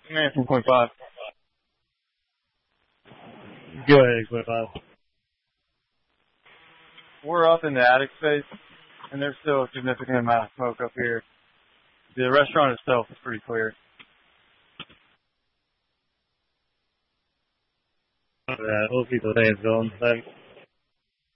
Man, 4.5. Go ahead, Cliff. We're up in the attic space, and there's still a significant amount of smoke up here. The restaurant itself is pretty clear. We'll keep the fans going. Thanks.